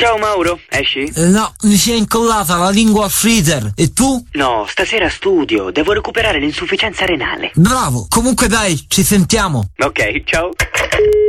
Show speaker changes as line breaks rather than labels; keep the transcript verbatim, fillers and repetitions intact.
Ciao Mauro, esci?
Eh, no, mi si è incollata la lingua al freezer. E tu?
No, stasera studio, devo recuperare l'insufficienza renale.
Bravo, comunque dai, ci sentiamo.
Ok, ciao.